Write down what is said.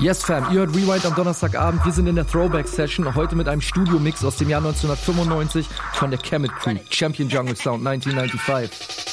Yes, Fam, ihr hört Rewind am Donnerstagabend. Wir sind in der Throwback-Session, heute mit einem Studio-Mix aus dem Jahr 1995 von der Kemet Crew, Champion Jungle Sound 1995.